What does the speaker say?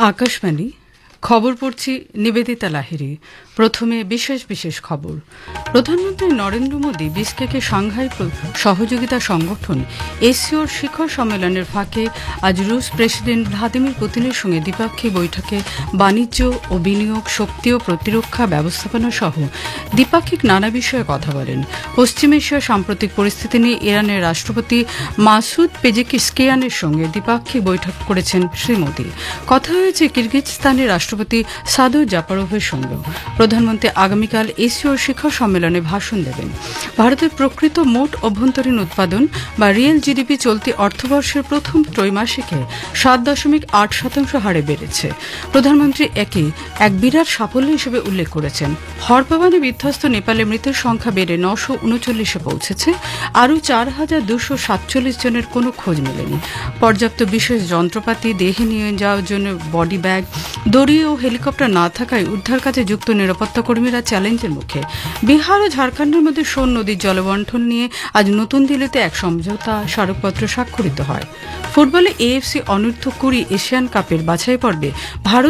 আকাশবাণী খবর পড়ছি নিবেদিতা লাহিড়ী। প্রথমে বিশেষ বিশেষ খবর। প্রধানমন্ত্রী নরেন্দ্র মোদী বিশকেকে সাংহাই সহযোগিতা সংগঠন এসসিওর শিখর সম্মেলনের ফাঁকে আজ রুশ প্রেসিডেন্ট ভ্লাদিমির পুতিনের সঙ্গে দ্বিপাক্ষিক বৈঠকে বাণিজ্য ও বিনিয়োগ, শক্তি ও প্রতিরক্ষা ব্যবস্থাপনা সহ দ্বিপাক্ষিক নানা বিষয়ে কথা বলেন। পশ্চিম এশিয়ার সাম্প্রতিক পরিস্থিতি নিয়ে ইরানের রাষ্ট্রপতি মাসুদ পেজেকিস্কিয়ানের সঙ্গে দ্বিপাক্ষিক বৈঠক করেছেন শ্রী মোদী। কথা হয়েছে কিরগিজস্তানের রাষ্ট্রপতি সাদর জাপারোভের সঙ্গেও। প্রধানমন্ত্রী আগামীকাল এসসিওর শিখর সম্মেলনে ভাষণ দেবেন। ভারতের প্রকৃত মোট অভ্যন্তরীণ উৎপাদন বা রিয়েল জিডিপি চলতি অর্থবর্ষের প্রথম ত্রৈমাসিকে 7.8% হারে বেড়েছে। প্রধানমন্ত্রী একে এক বিরাট সাফল্য হিসেবে উল্লেখ করেছেন। হরপাবানে বিধ্বস্ত নেপালে মৃতের সংখ্যা বেড়ে 939-এ পৌঁছেছে। আরও 4,247 জনের কোনো খোঁজ মেলেনি। পর্যাপ্ত বিশেষ যন্ত্রপাতি, দেহে নিয়ে যাওয়ার জন্য বডি ব্যাগ, দড়ি ও হেলিকপ্টার না থাকায় উদ্ধার কাজে যুক্ত নিরাপত্তা কর্মীরা চ্যালেঞ্জের মুখে। বিহার ও ঝাড়খণ্ডের মধ্যে সোন নদীর জলবণ্টন নিয়ে আজ নতুন দিল্লিতে এক সমঝোতা স্মারকপত্র স্বাক্ষরিত হয়। ফুটবলে এএফসি অনূর্ধ্ব 20 এশিয়ান কাপের বাছাই পর্বে ভারত